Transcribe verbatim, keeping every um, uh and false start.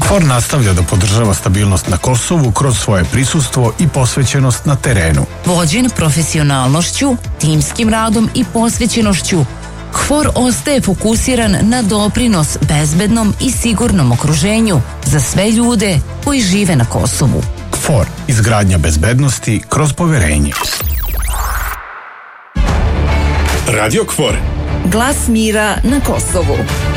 KFOR nastavlja da podržava stabilnost na Kosovu kroz svoje prisustvo i posvećenost na terenu. Vođen profesionalnošću, timskim radom i posvećenošću, KFOR ostaje fokusiran na doprinos bezbednom i sigurnom okruženju za sve ljude koji žive na Kosovu. KFOR, izgradnja bezbednosti kroz poverenje. Radio KFOR. Glas mira na Kosovu.